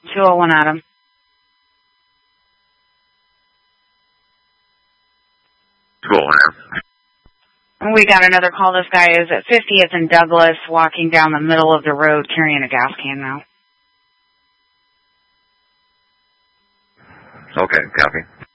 201 Adam. We got another call. This guy is at 50th and Douglas, walking down the middle of the road carrying a gas can now. Okay, copy.